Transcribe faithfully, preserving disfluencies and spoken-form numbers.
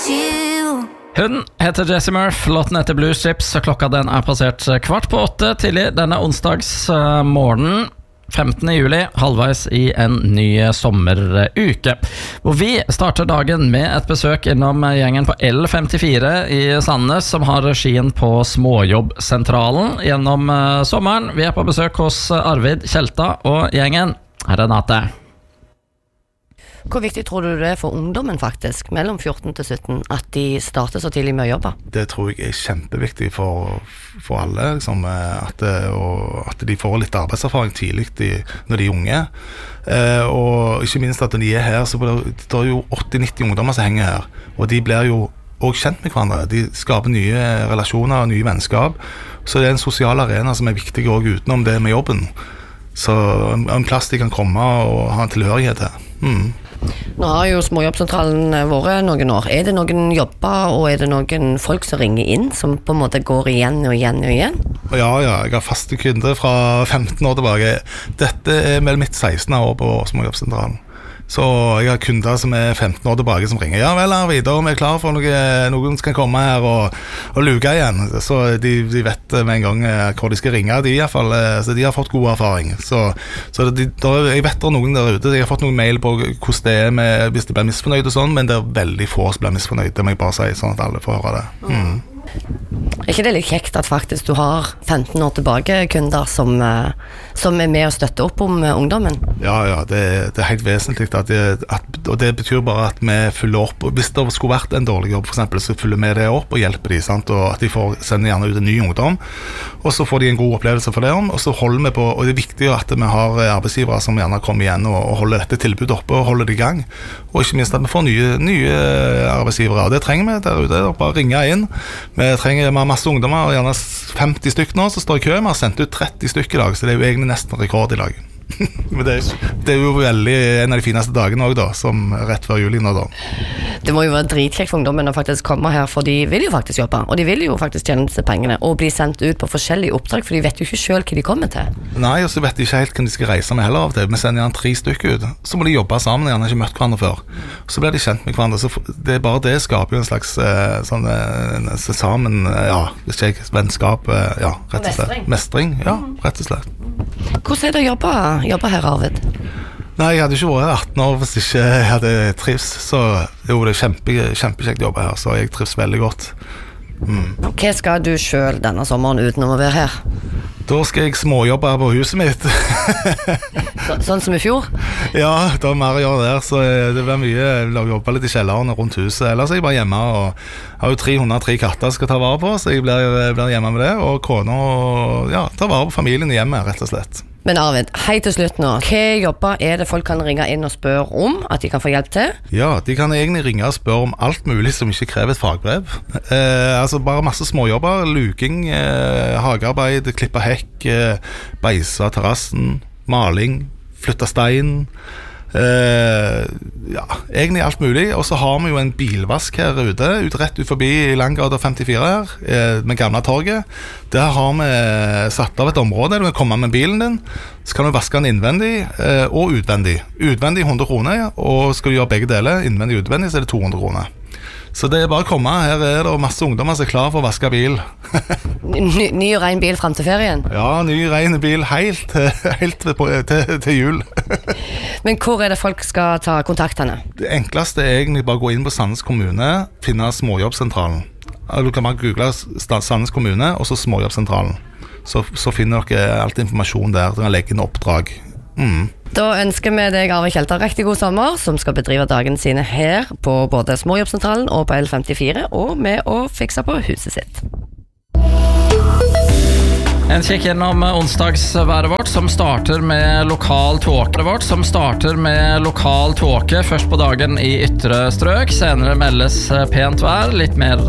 Hun heter Jessie Murph, låten heter Blue Strips, og klokka den er passert kvart på åtte tidlig denne onsdags uh, morgen. femtende juli, halvveis i en ny sommeruke, hvor vi starter dagen med et besøk innom gjengen på L femtifire i Sandnes, som har regien på Småjobbsentralen gjennom uh, sommeren. Vi er på besøk hos Arvid Kjelta og gjengen. Renate. Hvor viktig tror du det er for ungdommen faktisk, mellom fjorten til sytten, at de starter så tidlig med å jobbe? Det tror jeg er kjempeviktig for, for alle, liksom, at, og, at de får litt arbeidserfaring tidlig de, når de er unge. Eh, og ikke minst at når de er her, så er det, det er jo åtti til nitti ungdommer som henger her, og de blir jo også kjent med hverandre. De skaper nye relasjoner og nye vennskap, så det er en sosial arena som er viktig også utenom det med jobben. Så en, en plass de kan komme og ha en tilhørighet til. Mm. Nå har jo Småjobbsentralen vært noen år. Er det noen jobber, og er det noen folk som ringer inn, som på en måte går igjen og igjen og igjen? Ja, ja, jeg har faste kunder fra femten år tilbake. Dette er vel mitt sekstende år på Småjobbsentralen. Så jeg har kunder som er femten år tilbake som ringer. Ja vel, Arvid, da er vi klar for noe, noen skal komme her og, og luke igjen. Så de, de vet med en gang hvor de skal ringe, de i hvert fall. Så de har fått god erfaring. Så, så de, da, jeg vet det er noen der ute. Jeg har fått noen mail på hvordan det er med, hvis de blir misfornøyd og sånn, men det er veldig få som blir misfornøyd. Det må jeg bare si, sånn at alle får høre det. Mm. Er ikke det litt kjekt at faktisk du har femten år tilbake kunder som, som er med og støtter opp om ungdommen? Ja, ja, det, det er helt vesentlig at det, at, og det betyr bare at vi følger opp. Hvis det skulle vært en dårlig jobb for eksempel, så følger vi det opp og hjelper de, sant? Og at de får sende gjerne ut en ny ungdom, og så får de en god opplevelse for det, og så holder vi på, og det er viktig at vi har arbeidsgivere som gjerne kommer igjen og, og holder dette tilbudet oppe og holder det i gang, og ikke minst at vi får nye, nye arbeidsgivere, og det trenger vi der ute, bare ringe inn. Vi trenger vi har masse ungdommer, gjerne femti stykker nå, så står i kø. Vi har sendt ut tretti stykker i dag, så det er jo egentlig nesten rekord i dag. Men det er, det er jo veldig en av de fineste dagene også da, som rett før juli nå da. Det må jo være dritkjekt for ungdommen å faktisk komme her, for de vil jo faktisk jobbe, og de vil jo faktisk tjene disse pengene, og bli sendt ut på forskjellige oppdrag, for de vet jo ikke selv hva de kommer til. Nei, og så vet de ikke helt hvem de skal reise med heller av det. Vi sender gjerne tre stykker ut, så må de jobbe sammen, gjerne ikke møtt hverandre før. Så blir de kjent med hverandre, så det er bare det skaper jo en slags eh, sånn eh, sammen, ja, ikke jeg, vennskap, eh, ja, rett og slett. Mestring. Mestring, ja, rett og slett. Hvordan er det å jobbe, jobbe her, Arvid? Nei, jeg hadde ikke vært atten år hvis ikke jeg hadde trivs, så jo, det er kjempe, kjempekjekt å jobbe her, så jeg trives veldig godt. Mm. Hva skal du selv denne sommeren utenom å være her? Da skal jeg småjobbe her på huset mitt. så, sånn som i fjor? Ja, det er mer å gjøre der, så det blir mye. Jeg vil jobbe litt i kjelleren rundt huset, ellers er jeg bare hjemme, og jeg har jo tre hundre og tre katter jeg skal ta vare på, så jeg blir, blir hjemme med det, og kona, og ja, ta vare på familien hjemme, rett og slett. Men Arvid, hei til slutt nå. Hva jobber er det folk kan ringe inn og spørre om, at de kan få hjelp til? Ja, de kan egentlig ringe og spørre om alt mulig som ikke krever et fagbrev. Eh, altså bare masse småjobber, luking, eh, hagearbeid, klippe hekk, eh, beise terrassen, maling, flytte stein, eh, ja, egentlig alt mulig. Og så har vi jo en bilvask her ute, ut rett ut forbi Langgata femtifire her, eh, med gamle torget. Der har vi satt av et område, du kan komme med bilen din, så kan du vaske den innvendig eh, og utvendig. Utvendig hundre kroner, og skal du gjøre begge deler, innvendig og utvendig, så er det to hundre kroner. Så det er bare å komme, her er det masse ungdommer som er klar for å vaske bil. ny, ny og ren bil frem til ferien? Ja, ny og ren bil helt, helt til, til, til jul. Men hvor er det folk skal ta kontaktene? Det enkleste er egentlig bare å gå inn på Sandnes kommune, finne Småjobbsentralen. Du kan bare google Sandnes kommune, og så Småjobbsentralen. Så, så finner dere alt informasjon der, du kan legge inn oppdrag. Mm. Da ønsker vi deg, Arvid Kjelta, riktig god sommer, som skal bedrive dagene sine her på både Småjobbsentralen og på L femtifire, og med å fikse på huset sitt. En kikk gjennom onsdagsværet vårt, som starter med lokal tåke vårt, som starter med lokal tåke først på dagen i ytre strøk, senere meldes pent vær, litt mer